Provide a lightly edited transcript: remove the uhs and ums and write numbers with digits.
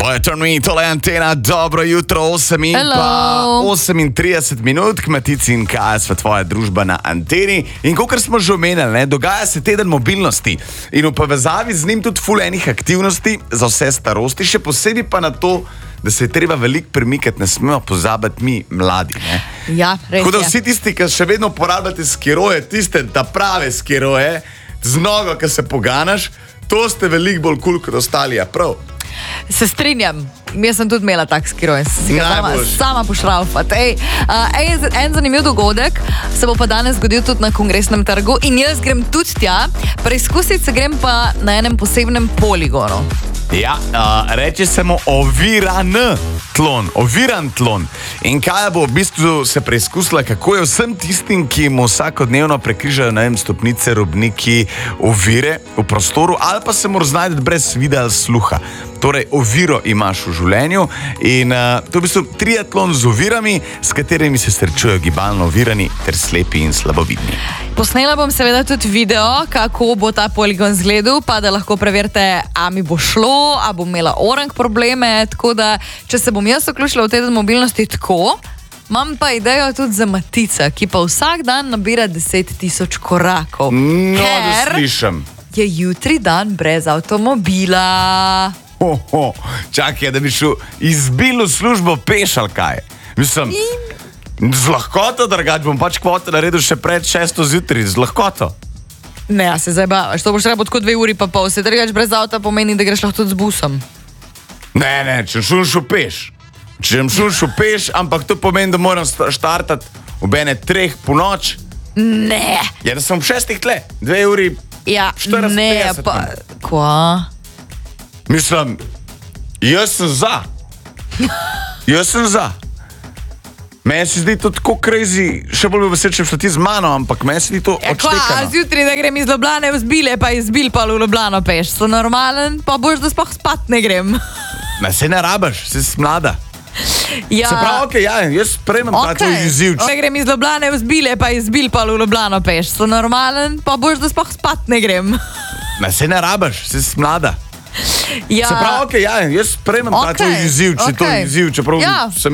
Bojtrni, tole antena, dobro jutro, 38 minut, kmetici in KSV, tvoja družba na anteni. In kot smo že omenjali, dogaja se teden mobilnosti in v povezavi z njim tudi ful enih aktivnosti za vse starosti, še posebej pa na to, da se je treba veliko premikati, ne smemo pozabiti mi, mladi. Ne? Ja, res Tako da je. vsi tisti, ki še vedno uporabljate skiroje, tiste ta prave skiroje, z nogo, ki se poganaš, to ste veliko bolj kul kot ostali, ja prav. Se strinjam. Jaz sem tudi imela tak skiroj, si ga Najboljši. sama pošraufati. En zanimiv dogodek se bo pa danes zgodil tudi na Kongresnem trgu in jaz grem tudi tja, preizkusiti se grem pa na enem posebnem poligonu. Ja, reče se mu oviran tlon. In kaj bo v bistvu se preizkusila, kako je vsem tistim, ki mu vsakodnevno prekrižajo, ne vem, stopnice, robniki, ovire v prostoru, ali pa se mora znajti brez vida ali sluha. Torej, oviro imaš v življenju in to je v bistvu triatlon z ovirami, s katerimi se srečujejo gibalno ovirani ter slepi in slabovidni. Posnela bom seveda tudi video, kako bo ta poligon izgledal, pa da lahko preverite, a mi bo šlo, a bom imela orang probleme, tako da, če se bom jaz vključila v teden mobilnosti tako, imam pa idejo tudi za Matica, ki pa vsak dan nabira 10.000 korakov. No, da ker slišam. je jutri dan brez avtomobila. Čakaj, da bi šel izbil v službo peš ali kaj. Mislim, z lahkoto, drugače bom pač kvote naredil še pred 6 zjutraj, z lahkoto. Ne, a se zabavaš, to boš rabo tako 2 uri pa pol, se drugače brez avta pomeni, da greš lahko tudi z busom. Ne, če šel peš. Če šel peš, ampak to pomeni, da moram štartati ob ene 3 po noč. Ne. Ja, da sem ob 6 tle, 2 uri. Ja, 40, ne, 50 pa... Kva? Mislim, jaz sem za. Meni se zdi to tako crazy, še bolj bi vesel, če bi šla ti z mano, ampak meni se zdi to Ja, kva, odštekano. zjutraj, da grem iz Ljubljane v Zbile, pa iz Zbil pa v Ljubljano peš. So normalen, pa boš, da sploh spat ne grem. Ne, se ne rabaš, si mlada. Ja, Se pravi, okay, ja, jaz sprejmem ta tvoj izziv. Da grem iz Ljubljane v Zbile, pa iz Zbil pa v Ljubljano peš. So normalen, pa boš, da sploh spat ne grem. Ne, se ne rabaš, si mlada. Ja, Se pravi, okay, ja, jaz sprejmem ta tvoj izziv, če to je izziv, čeprav sem